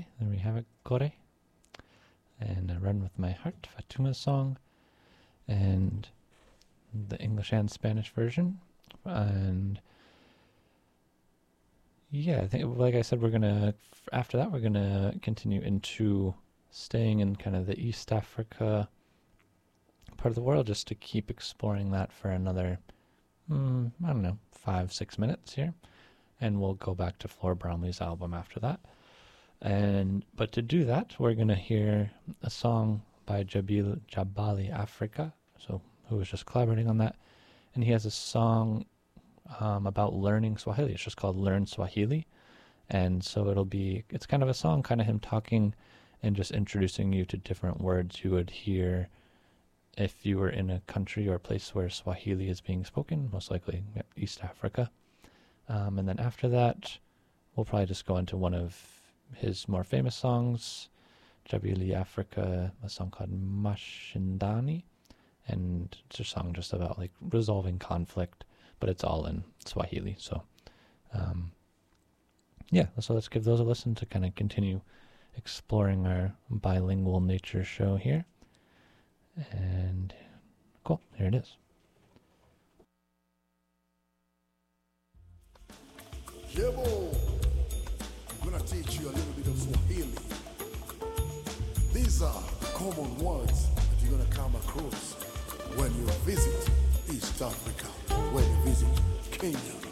Okay, then we have it, Kore. And I Run With My Heart, Fatuma's song. And the English and Spanish version. And yeah, I think, like I said, after that, we're gonna continue into staying in kind of the East Africa part of the world, just to keep exploring that for another, I don't know, 5-6 minutes here. And we'll go back to Flora Bromley's album after that. But to do that, we're going to hear a song by Jabali Africa, who was just collaborating on that. And he has a song about learning Swahili. It's just called Learn Swahili. And so it's kind of a song, kind of him talking and just introducing you to different words you would hear if you were in a country or a place where Swahili is being spoken, most likely East Africa. And then after that, we'll probably just go into one of his more famous songs, Jabali Africa, a song called Mashindani. And it's a song just about like resolving conflict, but it's all in Swahili. So, so let's give those a listen to kind of continue exploring our bilingual nature show here. And cool, here it is. Yebo, I'm going to teach you a little bit of Swahili. These are common words that you're going to come across when you visit East Africa, when you visit Kenya.